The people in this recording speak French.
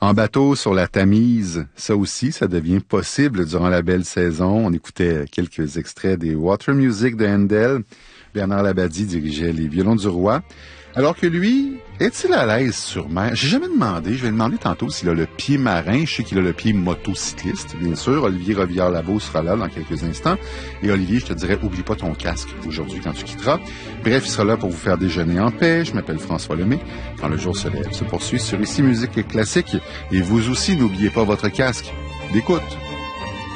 En bateau sur la Tamise, ça aussi, ça devient possible durant la belle saison. On écoutait quelques extraits des Water Music de Handel. Bernard Labadie dirigeait les violons du roi. Alors que lui, est-il à l'aise sur mer? J'ai jamais demandé. Je vais demander tantôt s'il a le pied marin. Je sais qu'il a le pied motocycliste, bien sûr. Olivier Robillard-Labo sera là dans quelques instants. Et Olivier, je te dirais, oublie pas ton casque aujourd'hui quand tu quitteras. Bref, il sera là pour vous faire déjeuner en paix. Je m'appelle François Lemay. Quand le jour se lève, se poursuit sur Ici Musique Classique. Et vous aussi, n'oubliez pas votre casque d'écoute.